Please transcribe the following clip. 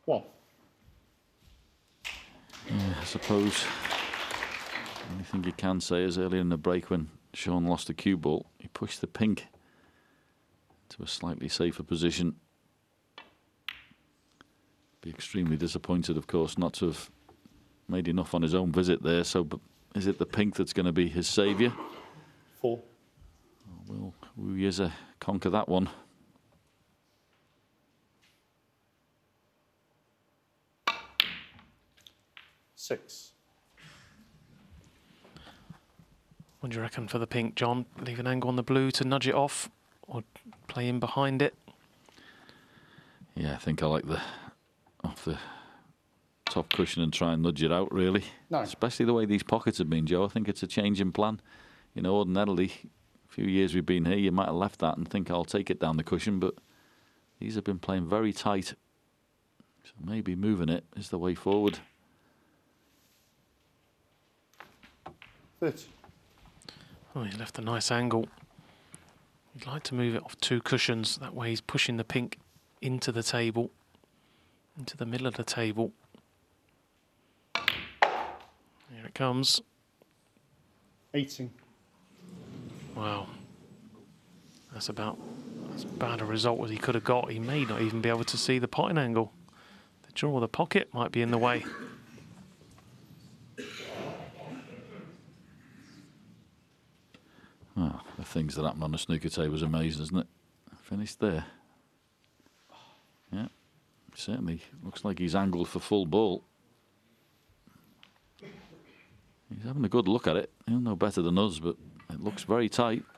1. Yeah, I suppose the only thing you can say is earlier in the break when Sean lost the cue ball, he pushed the pink to a slightly safer position. Be extremely disappointed, of course, not to have made enough on his own visit there. So is it the pink that's going to be his saviour? 4. Will Uyeza conquer that one? Six. What do you reckon for the pink, John? Leave an angle on the blue to nudge it off, or play in behind it? Yeah, I think I like the off the top cushion and try and nudge it out, really. 9. Especially the way these pockets have been, Joe. I think it's a change in plan. You know, ordinarily, a few years we've been here, you might have left that and think I'll take it down the cushion, but these have been playing very tight. So maybe moving it is the way forward. 30. Oh, he's left a nice angle. He'd like to move it off 2 cushions. That way he's pushing the pink into the table, into the middle of the table. Here it comes. 18. Wow. That's about as bad a result as he could have got. He may not even be able to see the potting angle. The draw of the pocket might be in the way. Well, the things that happen on the snooker table is amazing, isn't it? Finished there. Yeah, certainly looks like he's angled for full ball. He's having a good look at it. He'll know better than us, but it looks very tight.